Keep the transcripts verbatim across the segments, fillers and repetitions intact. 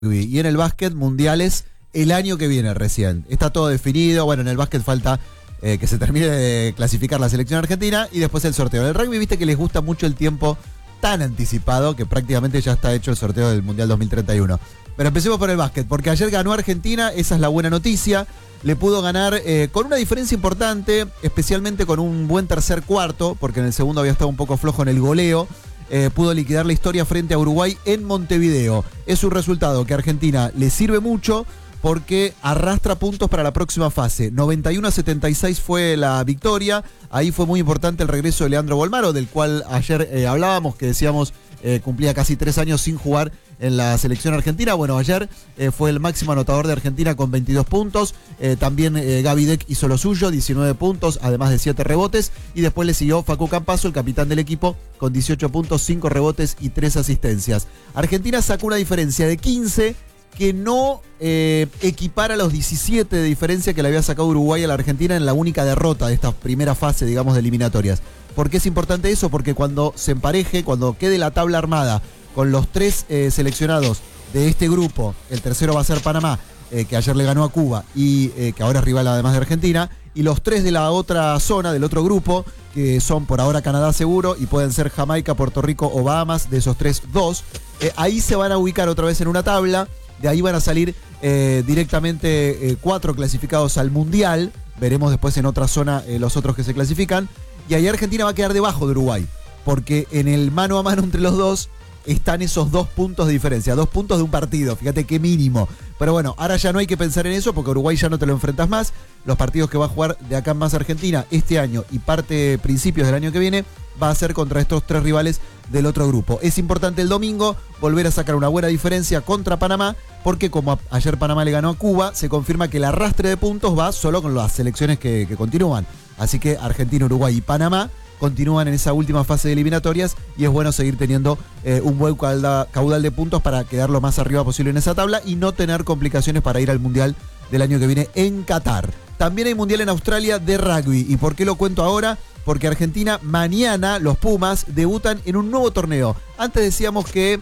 Y en el básquet, mundiales el año que viene recién. Está todo definido. Bueno, en el básquet falta eh, que se termine de clasificar la selección argentina y después el sorteo. En el rugby, viste que les gusta mucho el tiempo tan anticipado que prácticamente ya está hecho el sorteo del Mundial dos mil treinta y uno. Pero empecemos por el básquet, porque ayer ganó Argentina, esa es la buena noticia. Le pudo ganar eh, con una diferencia importante, especialmente con un buen tercer cuarto, porque en el segundo había estado un poco flojo en el goleo. Eh, pudo liquidar la historia frente a Uruguay en Montevideo. Es un resultado que a Argentina le sirve mucho porque arrastra puntos para la próxima fase. noventa y uno a setenta y seis fue la victoria. Ahí fue muy importante el regreso de Leandro Bolmaro, del cual ayer eh, hablábamos, que decíamos eh, cumplía casi tres años sin jugar en la selección argentina. Bueno, ayer eh, fue el máximo anotador de Argentina con veintidós puntos. Eh, también eh, Gaby Deck hizo lo suyo, diecinueve puntos, además de siete rebotes. Y después le siguió Facu Campazzo, el capitán del equipo, con dieciocho puntos, cinco rebotes y tres asistencias. Argentina sacó una diferencia de quince que no eh, equipara los diecisiete de diferencia que le había sacado Uruguay a la Argentina en la única derrota de esta primera fase, digamos, de eliminatorias. ¿Por qué es importante eso? Porque cuando se empareje, cuando quede la tabla armada con los tres eh, seleccionados de este grupo, el tercero va a ser Panamá, eh, que ayer le ganó a Cuba y eh, que ahora es rival además de Argentina, y los tres de la otra zona, del otro grupo, que son por ahora Canadá seguro, y pueden ser Jamaica, Puerto Rico o Bahamas, de esos tres, dos, eh, ahí se van a ubicar otra vez en una tabla. De ahí van a salir eh, directamente eh, cuatro clasificados al Mundial. Veremos después en otra zona eh, los otros que se clasifican. Y ahí Argentina va a quedar debajo de Uruguay, porque en el mano a mano entre los dos están esos dos puntos de diferencia, dos puntos de un partido, fíjate qué mínimo. Pero bueno, ahora ya no hay que pensar en eso porque Uruguay ya no te lo enfrentas más. Los partidos que va a jugar de acá en más Argentina este año y parte principios del año que viene va a ser contra estos tres rivales del otro grupo. Es importante el domingo volver a sacar una buena diferencia contra Panamá, porque como a, ayer Panamá le ganó a Cuba, se confirma que el arrastre de puntos va solo con las selecciones que, que continúan. Así que Argentina, Uruguay y Panamá continúan en esa última fase de eliminatorias y es bueno seguir teniendo eh, un buen caudal, caudal de puntos para quedar lo más arriba posible en esa tabla y no tener complicaciones para ir al Mundial del año que viene en Qatar. También hay Mundial en Australia de rugby. ¿Y por qué lo cuento ahora? Porque Argentina mañana, los Pumas, debutan en un nuevo torneo. Antes decíamos que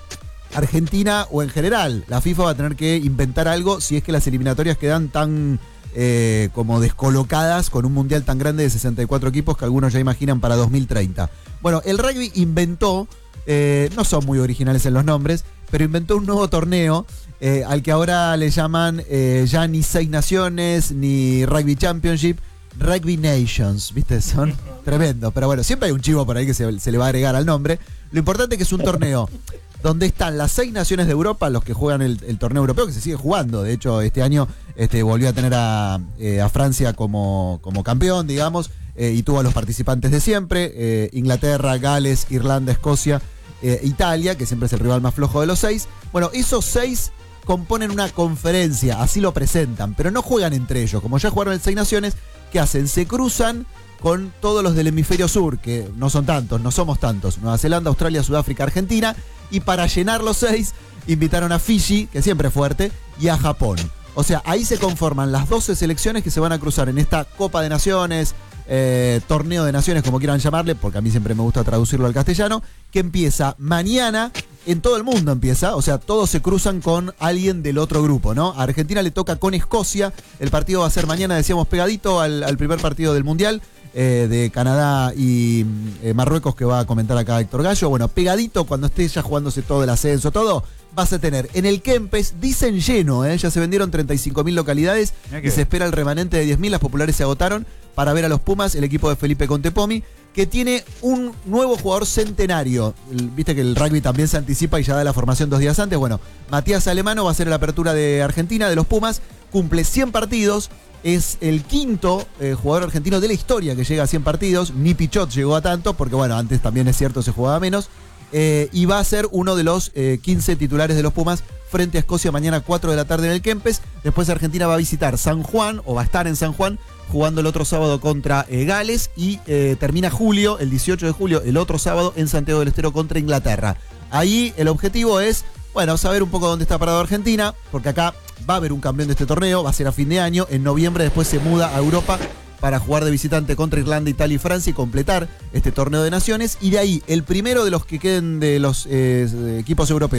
Argentina, o en general, la FIFA va a tener que inventar algo si es que las eliminatorias quedan tan eh, como descolocadas con un mundial tan grande de sesenta y cuatro equipos que algunos ya imaginan para dos mil treinta. Bueno, el rugby inventó, eh, no son muy originales en los nombres, pero inventó un nuevo torneo eh, al que ahora le llaman eh, ya ni Seis Naciones, ni Rugby Championship, Rugby Nations, ¿viste? Son tremendos, pero bueno, siempre hay un chivo por ahí que se, se le va a agregar al nombre. Lo importante es que es un torneo donde están las seis naciones de Europa, los que juegan el, el torneo europeo, que se sigue jugando. De hecho, este año este, volvió a tener a, eh, a Francia como, como campeón, digamos, eh, y tuvo a los participantes de siempre, eh, Inglaterra, Gales, Irlanda, Escocia, eh, Italia, que siempre es el rival más flojo de los seis. Bueno, esos seis componen una conferencia, así lo presentan, pero no juegan entre ellos. Como ya jugaron el Seis Naciones, ¿qué hacen? Se cruzan con todos los del hemisferio sur, que no son tantos, no somos tantos. Nueva Zelanda, Australia, Sudáfrica, Argentina. Y para llenar los seis, invitaron a Fiji, que siempre es fuerte, y a Japón. O sea, ahí se conforman las doce selecciones que se van a cruzar en esta Copa de Naciones, eh, Torneo de Naciones, como quieran llamarle, porque a mí siempre me gusta traducirlo al castellano, que empieza mañana. En todo el mundo empieza, o sea, todos se cruzan con alguien del otro grupo, ¿no? A Argentina le toca con Escocia, el partido va a ser mañana, decíamos, pegadito al, al primer partido del Mundial, eh, de Canadá y eh, Marruecos, que va a comentar acá Héctor Gallo. Bueno, pegadito, cuando esté ya jugándose todo el ascenso, todo, vas a tener en el Kempes, dicen lleno, ¿eh? Ya se vendieron treinta y cinco mil localidades y se espera el remanente de diez mil, las populares se agotaron, para ver a los Pumas, el equipo de Felipe Contepomi, que tiene un nuevo jugador centenario. Viste que el rugby también se anticipa y ya da la formación dos días antes. Bueno, Matías Alemano va a ser la apertura de Argentina, de los Pumas, cumple cien partidos, es el quinto eh, jugador argentino de la historia que llega a cien partidos, ni Pichot llegó a tanto, porque bueno, antes también es cierto se jugaba menos, eh, y va a ser uno de los eh, quince titulares de los Pumas frente a Escocia mañana cuatro de la tarde en el Kempes. Después Argentina va a visitar San Juan, o va a estar en San Juan, jugando el otro sábado contra eh, Gales, y eh, termina julio, el dieciocho de julio, el otro sábado en Santiago del Estero contra Inglaterra. Ahí el objetivo es, bueno, saber un poco dónde está parado Argentina, porque acá va a haber un campeón de este torneo, va a ser a fin de año, en noviembre después se muda a Europa para jugar de visitante contra Irlanda, Italia y Francia y completar este torneo de naciones. Y de ahí, el primero de los que queden de los eh, equipos europeos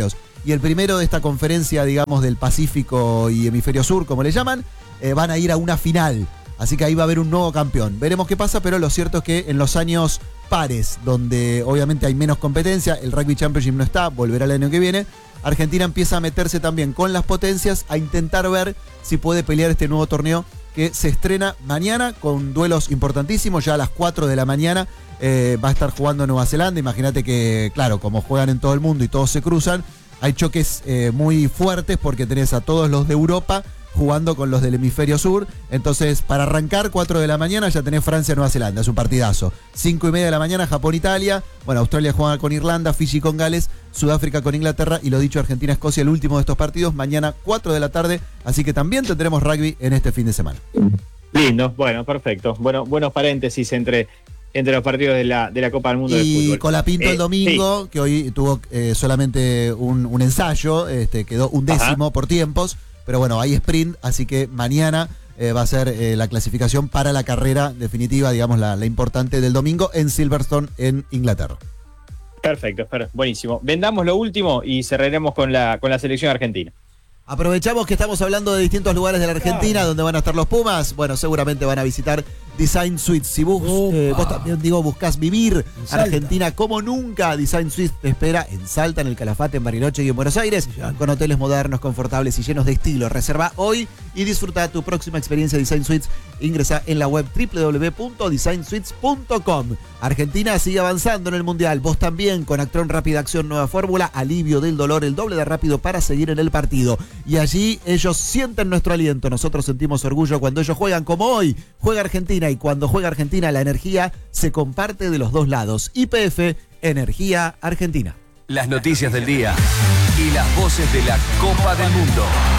y el primero de esta conferencia, digamos, del Pacífico y Hemisferio Sur, como le llaman, eh, van a ir a una final. Así que ahí va a haber un nuevo campeón. Veremos qué pasa, pero lo cierto es que en los años pares, donde obviamente hay menos competencia, el Rugby Championship no está, volverá el año que viene, Argentina empieza a meterse también con las potencias a intentar ver si puede pelear este nuevo torneo que se estrena mañana con duelos importantísimos. Ya a las cuatro de la mañana eh, va a estar jugando Nueva Zelanda. Imagínate que, claro, como juegan en todo el mundo y todos se cruzan, hay choques eh, muy fuertes porque tenés a todos los de Europa jugando con los del hemisferio sur. Entonces, para arrancar, cuatro de la mañana ya tenés Francia-Nueva Zelanda, es un partidazo. cinco y media de la mañana, Japón-Italia. Bueno, Australia juega con Irlanda, Fiji con Gales, Sudáfrica con Inglaterra y lo dicho, Argentina-Escocia, el último de estos partidos, mañana cuatro de la tarde. Así que también tendremos rugby en este fin de semana. Lindo, bueno, perfecto. Bueno, buenos paréntesis entre, entre los partidos de la, de la Copa del Mundo de Fútbol. Y Colapinto eh, el domingo, sí, que hoy tuvo eh, solamente un, un ensayo, este, quedó un décimo. Ajá. Por tiempos. Pero bueno, hay sprint, así que mañana eh, va a ser eh, la clasificación para la carrera definitiva, digamos, la, la importante del domingo en Silverstone, en Inglaterra. Perfecto, buenísimo. Vendamos lo último y cerraremos con la, con la selección argentina. Aprovechamos que estamos hablando de distintos lugares de la Argentina, claro, donde van a estar los Pumas. Bueno, seguramente van a visitar Design Suites. Si vos, eh, vos también, digo, buscás vivir Argentina como nunca, Design Suites te espera en Salta, en el Calafate, en Bariloche y en Buenos Aires, con hoteles modernos, confortables y llenos de estilo. Reserva hoy y disfruta tu próxima experiencia Design Suites. Ingresa en la web doble u doble u doble u punto design suites punto com. Argentina sigue avanzando en el Mundial. Vos también, con Actron Rápida Acción Nueva Fórmula, alivio del dolor, el doble de rápido para seguir en el partido. Y allí ellos sienten nuestro aliento. Nosotros sentimos orgullo cuando ellos juegan como hoy. Juega Argentina, y cuando juega Argentina la energía se comparte de los dos lados. Y P F, Energía Argentina. Las noticias del día y las voces de la Copa del Mundo.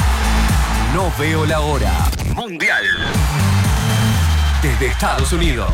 No veo la hora. Mundial. Desde Estados Unidos.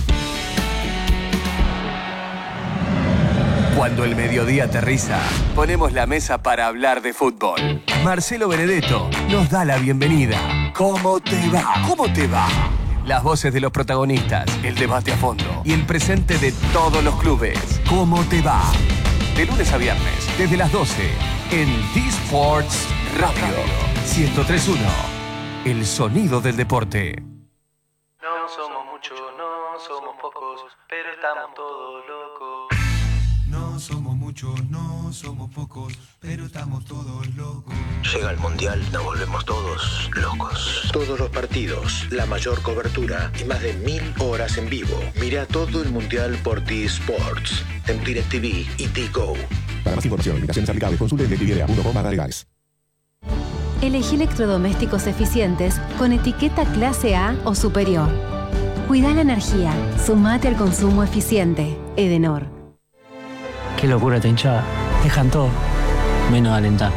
Cuando el mediodía aterriza, ponemos la mesa para hablar de fútbol. Marcelo Benedetto nos da la bienvenida. ¿Cómo te va? ¿Cómo te va? Las voces de los protagonistas, el debate a fondo y el presente de todos los clubes. ¿Cómo te va? De lunes a viernes, desde las doce, en D-Sports Radio ciento tres punto uno. El sonido del deporte. No somos muchos, no somos pocos, pero estamos todos locos. No somos muchos, no somos pocos, pero estamos todos locos. Llega el Mundial, nos volvemos todos locos. Todos los partidos, la mayor cobertura y más de mil horas en vivo. Mira todo el Mundial por T-Sports, en DirecTV y T-Go. Para más información, limitaciones aplicables, consulte en directv punto com barra legales. Elegí electrodomésticos eficientes con etiqueta clase A o superior. Cuida la energía. Sumate al consumo eficiente. Edenor. Qué locura esta hinchada. Dejan todo, menos alentar.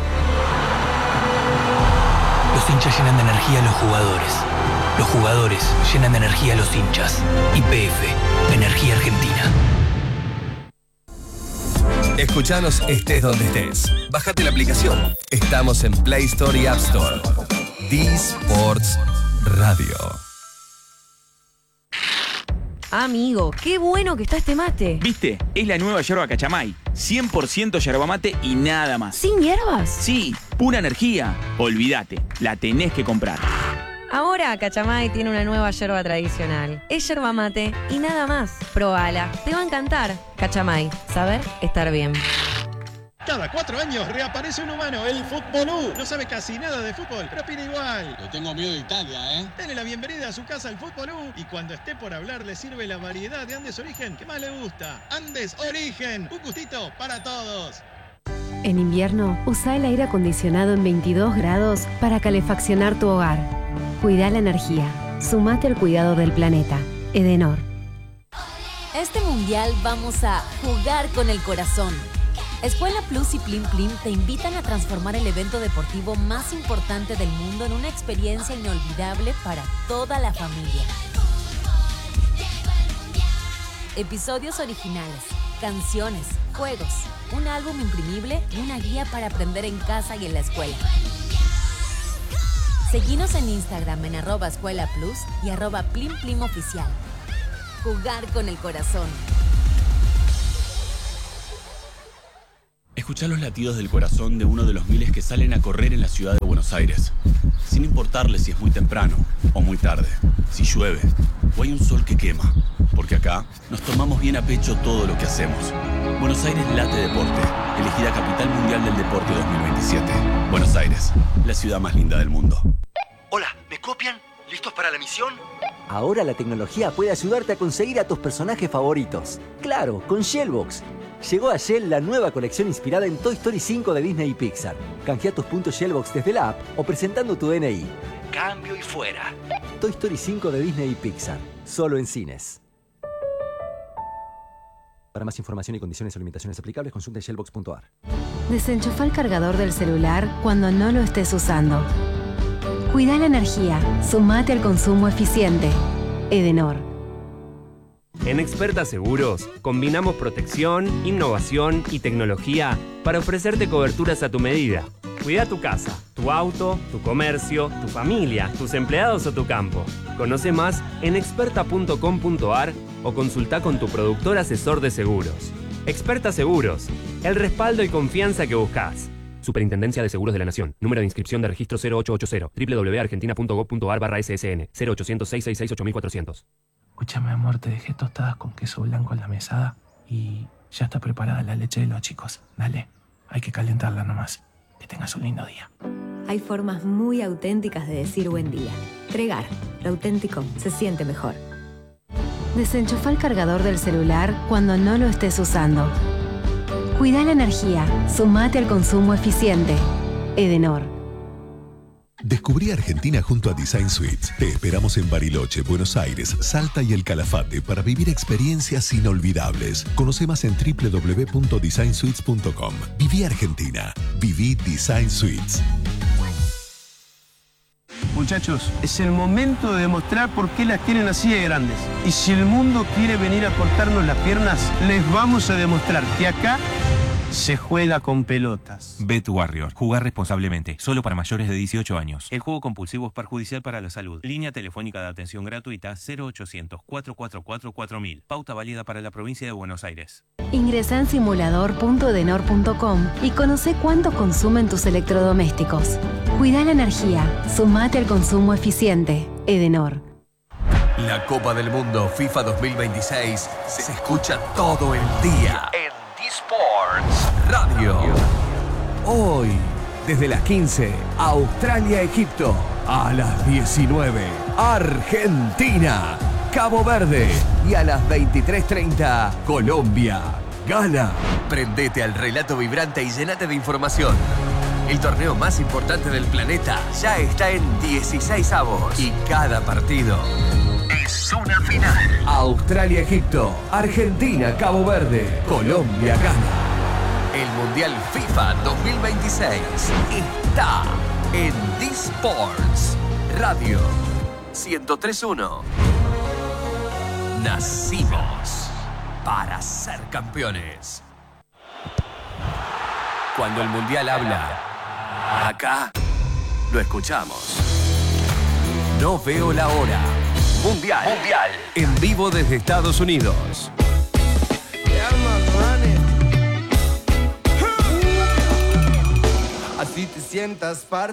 Los hinchas llenan de energía a los jugadores. Los jugadores llenan de energía a los hinchas. Y P F, Energía Argentina. Escuchanos estés donde estés. Bájate la aplicación. Estamos en Play Store y App Store. D-Sports Radio. Amigo, qué bueno que está este mate. ¿Viste? Es la nueva yerba Cachamay. cien por ciento yerba mate y nada más. ¿Sin hierbas? Sí, pura energía. Olvídate, la tenés que comprar. Ahora Cachamay tiene una nueva yerba tradicional. Es yerba mate y nada más. Probala, te va a encantar. Cachamay, saber estar bien. Cada cuatro años reaparece un humano, el Futbolú. No sabe casi nada de fútbol, pero opina igual. Le tengo miedo de Italia, ¿eh? Dale la bienvenida a su casa al Futbolú y cuando esté por hablar le sirve la variedad de Andes Origen que más le gusta. Andes Origen, un gustito para todos. En invierno, usa el aire acondicionado en veintidós grados para calefaccionar tu hogar. Cuida la energía. Sumate al cuidado del planeta. Edenor. Este mundial vamos a jugar con el corazón. Escuela Plus y Plim Plim te invitan a transformar el evento deportivo más importante del mundo en una experiencia inolvidable para toda la familia. Episodios originales, canciones, juegos, un álbum imprimible y una guía para aprender en casa y en la escuela. Seguinos en Instagram en arroba Escuela Plus y arroba Plim Plim Oficial. Jugar con el corazón. Escuchá los latidos del corazón de uno de los miles que salen a correr en la ciudad de Buenos Aires, sin importarle si es muy temprano o muy tarde, si llueve o hay un sol que quema, porque acá nos tomamos bien a pecho todo lo que hacemos. Buenos Aires late deporte, elegida Capital Mundial del Deporte dos mil veintisiete. Buenos Aires, la ciudad más linda del mundo. Hola, ¿me copian? ¿Listos para la misión? Ahora la tecnología puede ayudarte a conseguir a tus personajes favoritos. Claro, con Shellbox. Llegó a Shell la nueva colección inspirada en Toy Story cinco de Disney y Pixar. Canjea tus puntos Shellbox desde la app o presentando tu D N I. Cambio y fuera. Toy Story cinco de Disney y Pixar. Solo en cines. Para más información y condiciones o limitaciones aplicables, consulte shellbox punto a r. Desenchufa el cargador del celular cuando no lo estés usando. Cuida la energía. Sumate al consumo eficiente. Edenor. En Experta Seguros, combinamos protección, innovación y tecnología para ofrecerte coberturas a tu medida. Cuida tu casa, tu auto, tu comercio, tu familia, tus empleados o tu campo. Conoce más en experta punto com punto a r o consulta con tu productor asesor de seguros. Experta Seguros, el respaldo y confianza que buscas. Superintendencia de Seguros de la Nación. Número de inscripción de registro cero ocho ocho cero. doble u doble u doble u punto argentina punto gob punto a r barra S S N. cero ochocientos, seiscientos sesenta y seis, ocho mil cuatrocientos. Escúchame, amor, te dejé tostadas con queso blanco en la mesada y ya está preparada la leche de los chicos. Dale, hay que calentarla nomás. Que tengas un lindo día. Hay formas muy auténticas de decir buen día. Tregar, lo auténtico se siente mejor. Desenchufa el cargador del celular cuando no lo estés usando. Cuida la energía. Sumate al consumo eficiente. Edenor. Descubrí Argentina junto a Design Suites. Te esperamos en Bariloche, Buenos Aires, Salta y El Calafate para vivir experiencias inolvidables. Conoce más en doble u doble u doble u punto design suites punto com. Viví Argentina. Viví Design Suites. Muchachos, es el momento de demostrar por qué las tienen así de grandes. Y si el mundo quiere venir a cortarnos las piernas, les vamos a demostrar que acá se juega con pelotas. Bet Warrior. Jugar responsablemente. Solo para mayores de dieciocho años. El juego compulsivo es perjudicial para la salud. Línea telefónica de atención gratuita cero ochocientos, cuatro cuatro cuatro, cuatro mil. Pauta válida para la provincia de Buenos Aires. Ingresa en simulador punto edenor punto com y conoce cuánto consumen tus electrodomésticos. Cuida la energía. Sumate al consumo eficiente. Edenor. La Copa del Mundo FIFA dos mil veintiséis se escucha todo el día en D-Sports Radio. Hoy, desde las quince, Australia-Egipto. A las diecinueve, Argentina, Cabo Verde. Y a las veintitrés treinta, Colombia, Ghana. Prendete al relato vibrante y llenate de información. El torneo más importante del planeta ya está en dieciséis avos. Y cada partido es una final. Australia-Egipto, Argentina-Cabo Verde, Colombia-Ghana. El Mundial FIFA dos mil veintiséis está en D-Sports Radio ciento tres punto uno. Nacimos para ser campeones. Cuando el Mundial habla, acá lo escuchamos. No veo la hora. Mundial. Mundial. En vivo desde Estados Unidos. Así te sientas parte.